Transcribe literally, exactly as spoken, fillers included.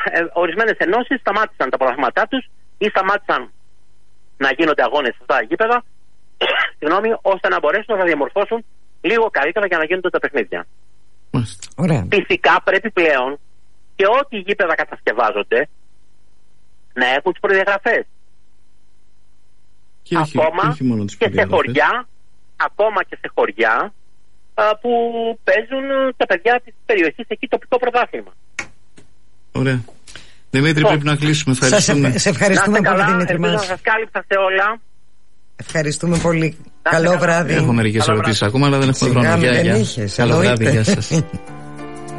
ε, ορισμένες ενώσεις σταμάτησαν τα προγράμματά τους ή σταμάτησαν να γίνονται αγώνες σε αυτά τα γήπεδα, συγγνώμη, ώστε να μπορέσουν να διαμορφώσουν λίγο καλύτερα για να γίνονται τα παιχνίδια. Ωραία. Φυσικά πρέπει πλέον και ό,τι γήπεδα κατασκευάζονται να έχουν τις προδιαγραφές. Και ακόμα όχι, όχι και σε χωριά, ακόμα και σε χωριά α, που παίζουν τα παιδιά της περιοχής εκεί τοπικό πρωτάθλημα. Ωραία. Δημήτρη, oh. πρέπει να κλείσουμε. Ευχαριστούμε. Σας, σε ευχαριστούμε πολύ, Δημήτρη μας. Να σας κάλυψα σε όλα. Ευχαριστούμε πολύ. Καλό βράδυ. Έχω μερικές ερωτήσεις ακόμα, αλλά δεν έχουμε χρόνο. Γεια, γεια. Καλό βράδυ, γεια σας.